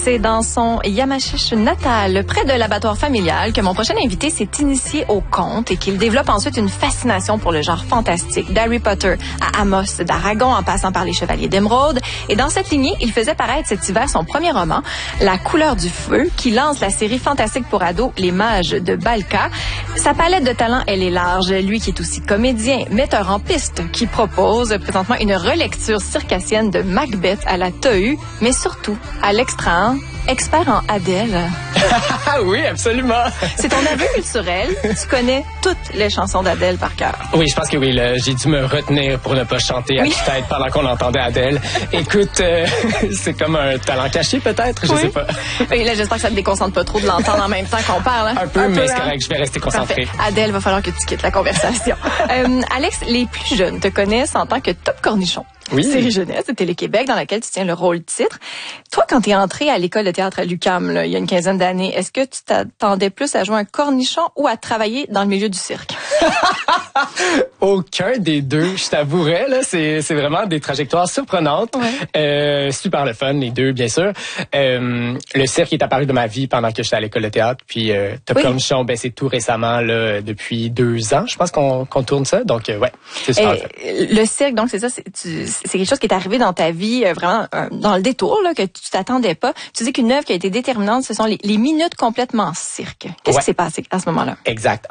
c'est dans son Yamachiche natal, près de l'abattoir familial, que mon prochain invité s'est initié au conte et qu'il développe ensuite une fascination pour le genre fantastique, d'Harry Potter à Amos d'Aragon en passant par les Chevaliers d'Émeraude. Et dans cette lignée, il faisait paraître cet hiver son premier roman, La couleur du feu, qui lance la série fantastique pour ados Les Mages de Balka. Sa palette de talents, elle est large. Lui qui est aussi comédien, metteur en piste, qui propose présentement une relecture circassienne de Macbeth à la Tohu, mais surtout à l'extra, expert en Adèle. Oui, absolument. C'est ton aveu culturel. Tu connais toutes les chansons d'Adèle par cœur. Oui, je pense que oui. Là, j'ai dû me retenir pour ne pas chanter à tue-tête pendant qu'on entendait Adèle. Écoute, c'est comme un talent caché peut-être, je sais pas. Et là, j'espère que ça te déconcentre pas trop de l'entendre en même temps qu'on parle. Hein? Un peu, mais c'est correct, je vais rester concentré. Parfait. Adèle, va falloir que tu quittes la conversation. Alex, les plus jeunes te connaissent en tant que Top Cornichon. Oui. Série jeunesse de Télé-Québec dans laquelle tu tiens le rôle titre. Toi, quand tu es entré à l'école de théâtre à l'UQAM, là, il y a une quinzaine d'années, est-ce que tu t'attendais plus à jouer un cornichon ou à travailler dans le milieu du cirque? Aucun des deux, je t'avouerais. Là, c'est vraiment des trajectoires surprenantes. Ouais. Super le fun, les deux, bien sûr. Le cirque est apparu dans ma vie pendant que j'étais à l'école de théâtre. Puis Top Cornichon, ben, c'est tout récemment, là, depuis 2 ans, je pense qu'on tourne ça. Donc, ouais, c'est super fun. Le cirque, donc, c'est ça, c'est quelque chose qui est arrivé dans ta vie, vraiment dans le détour, là, que tu t'attendais pas. Tu dis qu'une œuvre qui a été déterminante, ce sont les minutes complètement cirque. Qu'est-ce qui s'est passé à ce moment-là? Exact.